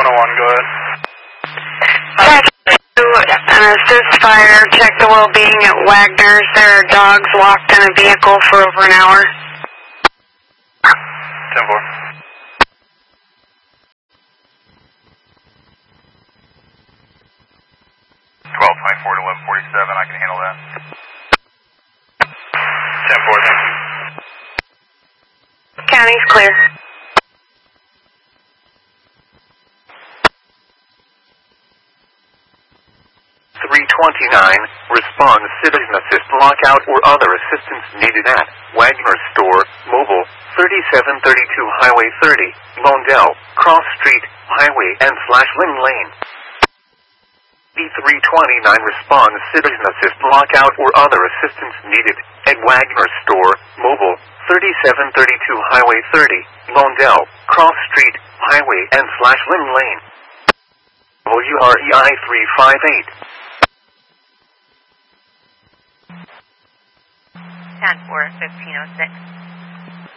101, go ahead. An assist fire, check the well-being at Wagner's. There are dogs locked in a vehicle for over an hour. 10-4. (1224 to 1147), I can handle that. 10-4, thank you. County's clear. Respond citizen assist lockout or other assistance needed at Wagner Store, Mobile, 3732 Highway 30, Londell, Cross Street, Highway /Lynn Lane. B329 respond citizen assist lockout or other assistance needed at Wagner Store, Mobile, 3732 Highway 30, Londell, Cross Street, Highway /Lynn Lane. WREI 358. 10-4, 1506.